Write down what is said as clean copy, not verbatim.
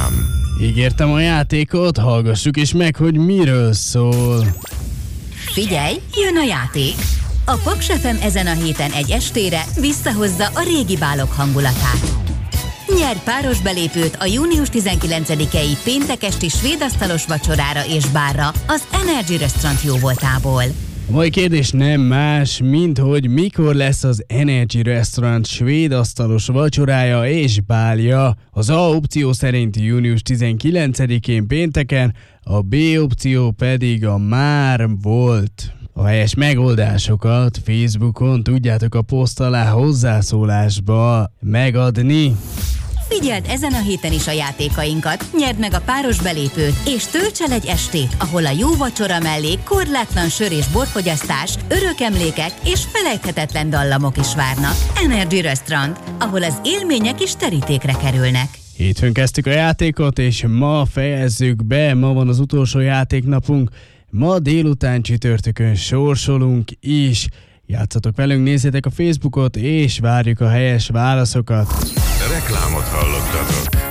Reklám. Ígértem a játékot, hallgassuk is meg, hogy miről szól. Figyelj, jön a játék! A Paks FM ezen a héten egy estére visszahozza a régi bálok hangulatát. Nyerj páros belépőt a június 19-i péntek esti svéd asztalos vacsorára és bárra az Energy Restaurant jóvoltából. A mai kérdés nem más, mint hogy mikor lesz az Energy Restaurant svéd asztalos vacsorája és bálja. Az A opció szerint június 19-én pénteken, a B opció pedig a már volt. A helyes megoldásokat Facebookon tudjátok a poszt alá hozzászólásba megadni. Figyeld ezen a héten is a játékainkat, nyerd meg a páros belépőt, és tölts el egy estét, ahol a jó vacsora mellé korlátlan sör és borfogyasztás, örök emlékek és felejthetetlen dallamok is várnak. Energy Restaurant, ahol az élmények is terítékre kerülnek. Hétfőn kezdtük a játékot, és ma fejezzük be, ma van az utolsó játéknapunk. Ma délután csütörtökön sorsolunk is. Játszatok velünk, nézzétek a Facebookot, és várjuk a helyes válaszokat. Reklámot hallottatok.